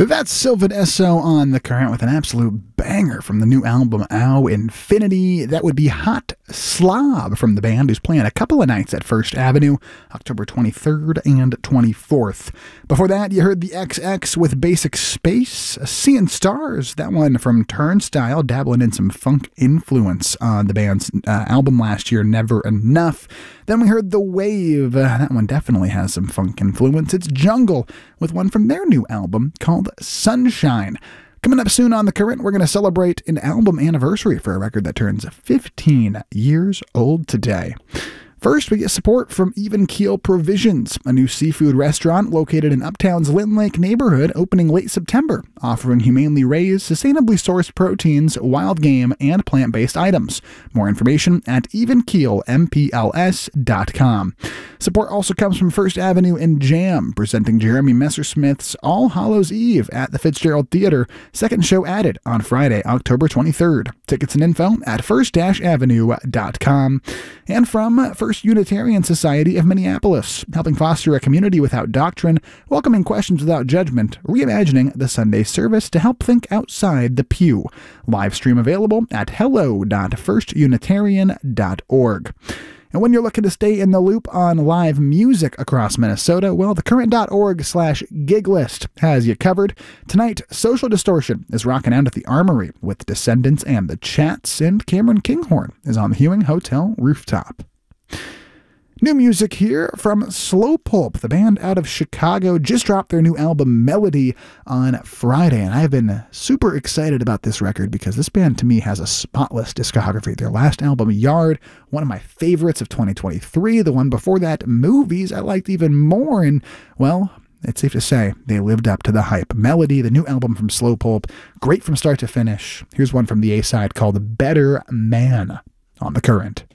That's Sylvan Esso on The Current with an absolute banger from the new album Ow Infinity. That would be Hot Slob from the band, who's playing a couple of nights at First Avenue, October 23rd and 24th. Before that, you heard the XX with Basic Space, Seeing Stars, that one from Turnstile, dabbling in some funk influence on the band's album last year, Never Enough. Then we heard The Wave, that one definitely has some funk influence. It's Jungle with one from their new album called Sunshine. Coming up soon on The Current, we're going to celebrate an album anniversary for a record that turns 15 years old today. First, we get support from Even Keel Provisions, a new seafood restaurant located in Uptown's Lynn Lake neighborhood, opening late September, offering humanely raised, sustainably sourced proteins, wild game, and plant-based items. More information at evenkeelmpls.com. Support also comes from First Avenue and Jam, presenting Jeremy Messersmith's All Hallows Eve at the Fitzgerald Theater. Second show added on Friday, October 23rd. Tickets and info at first-avenue.com. And from First Unitarian Society of Minneapolis, helping foster a community without doctrine, welcoming questions without judgment, reimagining the Sunday service to help think outside the pew. Live stream available at hello.firstunitarian.org. And when you're looking to stay in the loop on live music across Minnesota, well, thecurrent.org/giglist has you covered. Tonight, Social Distortion is rocking out at the Armory with Descendants and the Chats, and Cameron Kinghorn is on the Hewing Hotel rooftop. New music here from Slow Pulp, the band out of Chicago, just dropped their new album Melody on Friday, and I've been super excited about this record because this band to me has a spotless discography. Their last album, Yard, one of my favorites of 2023. The one before that, Movies, I liked even more, and well, it's safe to say they lived up to the hype. Melody, the new album from Slow Pulp, great from start to finish. Here's one from the A-side called Better Man on The Current.